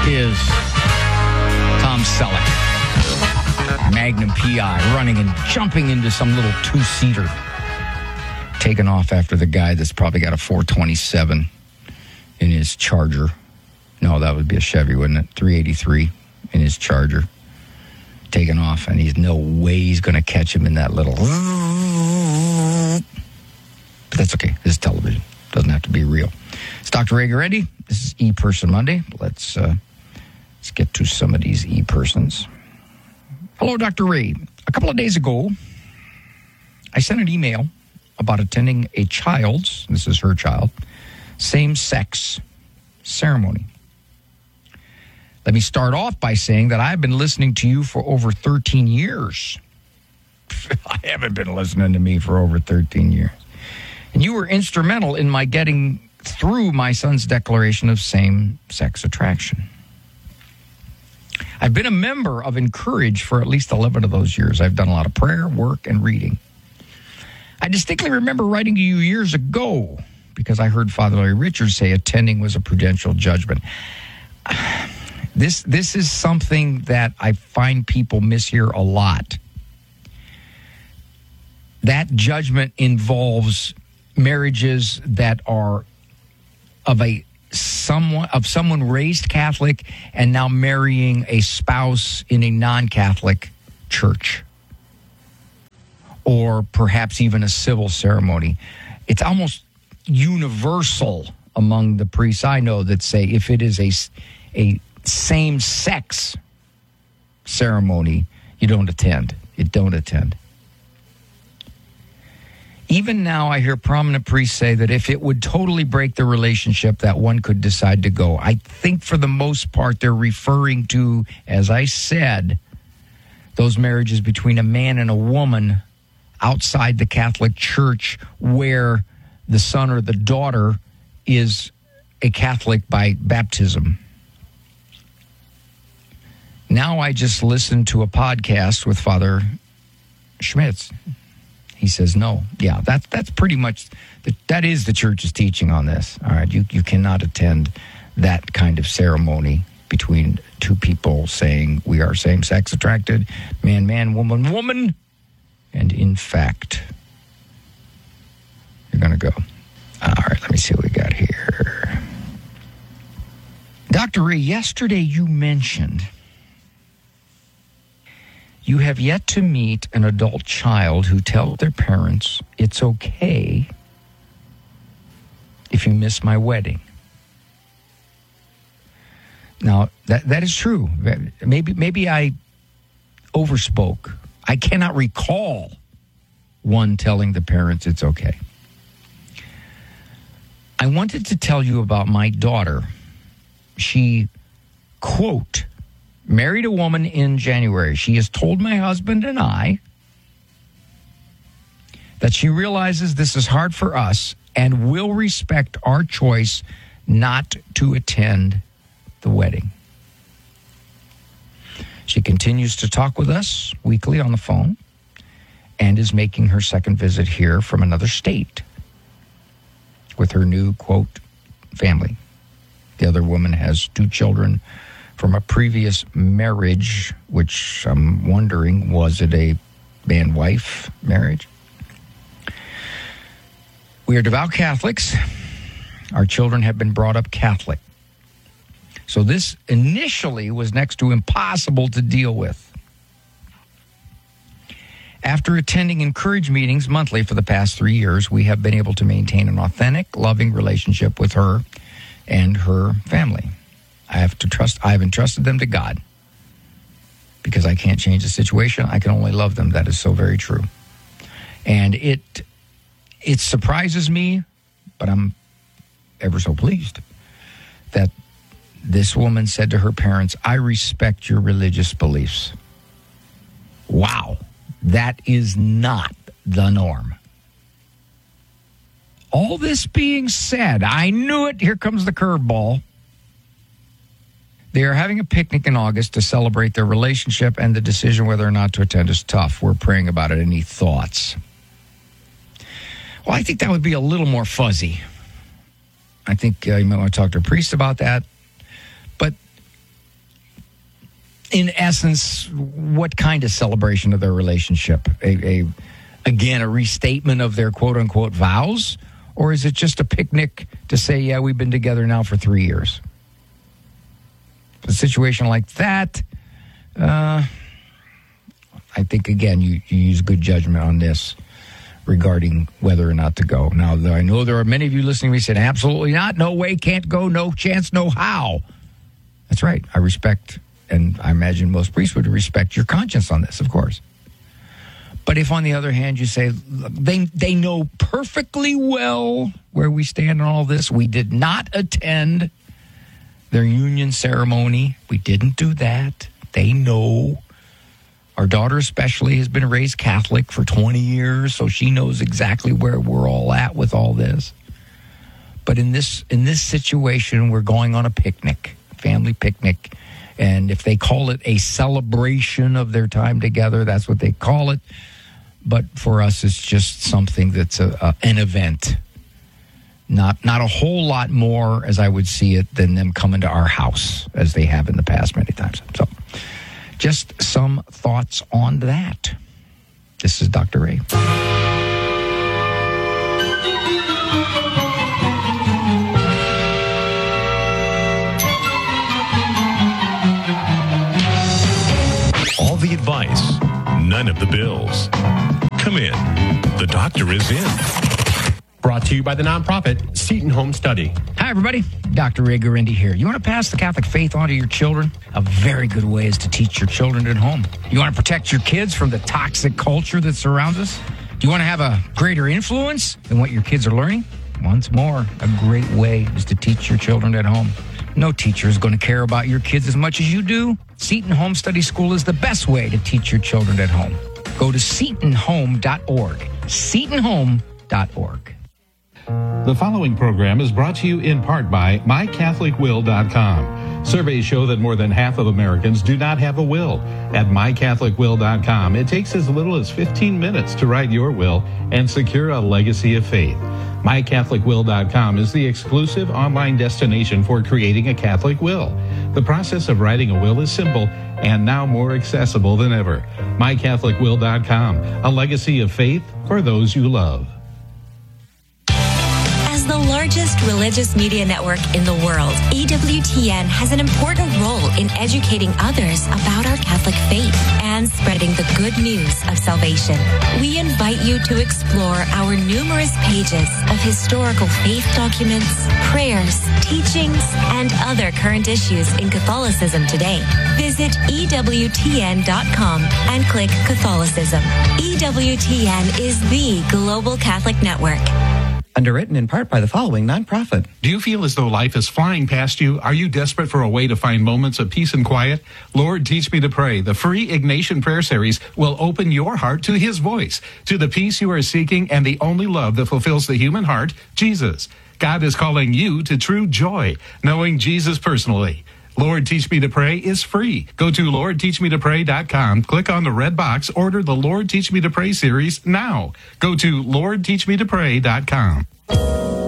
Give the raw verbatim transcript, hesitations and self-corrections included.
is Tom Selleck. Magnum P I running and jumping into some little two-seater. Taking off after the guy that's probably got a four twenty-seven in his Charger. No, that would be a Chevy, wouldn't it? three eighty-three in his Charger. Taking off, and he's no way he's going to catch him in that little... But that's okay. This is television. Doesn't have to be real. It's Doctor Ray Guarendi. This is E-Person Monday. Let's, uh, let's get to some of these E-Persons. Hello, Doctor Ray. A couple of days ago, I sent an email about attending a child's, this is her child, same-sex ceremony. Let me start off by saying that I've been listening to you for over thirteen years. I haven't been listening to me for over thirteen years. And you were instrumental in my getting through my son's declaration of same-sex attraction. I've been a member of Encourage for at least eleven of those years. I've done a lot of prayer, work, and reading. I distinctly remember writing to you years ago because I heard Father Larry Richards say attending was a prudential judgment. This this is something that I find people mishear a lot. That judgment involves marriages that are of a someone of someone raised Catholic and now marrying a spouse in a non-Catholic church, or perhaps even a civil ceremony. It's almost universal among the priests I know that say if it is a a same-sex ceremony, you don't attend. You don't attend. Even now, I hear prominent priests say that if it would totally break the relationship, that one could decide to go. I think for the most part, they're referring to, as I said, those marriages between a man and a woman outside the Catholic Church where the son or the daughter is a Catholic by baptism. Now I just listened to a podcast with Father Schmitz. He says, no, yeah, that's that's pretty much, the, that is the church's teaching on this. All right, you, you cannot attend that kind of ceremony between two people saying we are same-sex attracted, man, man, woman, woman. And in fact, you're going to go. All right, let me see what we got here. Doctor Ray, yesterday you mentioned you have yet to meet an adult child who tells their parents it's okay if you miss my wedding. Now, that that is true. Maybe maybe I overspoke. I cannot recall one telling the parents it's okay. I wanted to tell you about my daughter. She, quote, married a woman in January. She has told my husband and I that she realizes this is hard for us and will respect our choice not to attend the wedding. She continues to talk with us weekly on the phone and is making her second visit here from another state with her new, quote, family. The other woman has two children from a previous marriage, which I'm wondering, was it a man-wife marriage? We are devout Catholics. Our children have been brought up Catholic. So this initially was next to impossible to deal with. After attending Encourage meetings monthly for the past three years, we have been able to maintain an authentic, loving relationship with her and her family. I have to trust, I have entrusted them to God because I can't change the situation. I can only love them. That is so very true. And it, it surprises me, but I'm ever so pleased that this woman said to her parents, I respect your religious beliefs. Wow. That is not the norm. All this being said, I knew it. Here comes the curveball. They are having a picnic in August to celebrate their relationship, and the decision whether or not to attend is tough. We're praying about it. Any thoughts? Well, I think that would be a little more fuzzy. I think uh, you might want to talk to a priest about that. But in essence, what kind of celebration of their relationship? A, a again, a restatement of their quote-unquote vows? Or is it just a picnic to say, yeah, we've been together now for three years? A situation like that, uh, I think, again, you, you use good judgment on this regarding whether or not to go. Now, I know there are many of you listening to me saying, absolutely not, no way, can't go, no chance, no how. That's right. I respect, and I imagine most priests would respect your conscience on this, of course. But if, on the other hand, you say, they they know perfectly well where we stand on all this. We did not attend their union ceremony. We didn't do that. They know. Our daughter especially has been raised Catholic for twenty years, so she knows exactly where we're all at with all this. But in this in this situation, we're going on a picnic, family picnic. And if they call it a celebration of their time together, that's what they call it. But for us, it's just something that's a, a, an event. Not not a whole lot more, as I would see it, than them coming to our house, as they have in the past many times. So just some thoughts on that. This is Doctor Ray. All the advice, none of the bills. Come in. The doctor is in. Brought to you by the nonprofit Seton Home Study. Hi, everybody. Doctor Ray Guarendi here. You want to pass the Catholic faith on to your children? A very good way is to teach your children at home. You want to protect your kids from the toxic culture that surrounds us? Do you want to have a greater influence in what your kids are learning? Once more, a great way is to teach your children at home. No teacher is going to care about your kids as much as you do. Seton Home Study School is the best way to teach your children at home. Go to seton home dot org. seton home dot org. The following program is brought to you in part by my catholic will dot com. Surveys show that more than half of Americans do not have a will. At my catholic will dot com, it takes as little as fifteen minutes to write your will and secure a legacy of faith. my catholic will dot com is the exclusive online destination for creating a Catholic will. The process of writing a will is simple and now more accessible than ever. my catholic will dot com, a legacy of faith for those you love. As the largest religious media network in the world, E W T N has an important role in educating others about our Catholic faith and spreading the good news of salvation. We invite you to explore our numerous pages of historical faith documents, prayers, teachings, and other current issues in Catholicism today. Visit E W T N dot com and click Catholicism. E W T N is the global Catholic network. Underwritten in part by the following nonprofit. Do you feel as though life is flying past you? Are you desperate for a way to find moments of peace and quiet? Lord, Teach Me to Pray, the free Ignatian prayer series, will open your heart to His voice, to the peace you are seeking and the only love that fulfills the human heart, Jesus. God is calling you to true joy, knowing Jesus personally. Lord, Teach Me to Pray is free. Go to lord teach me to pray dot com, click on the red box, order the Lord Teach Me to Pray series now. Go to lord teach me to pray dot com.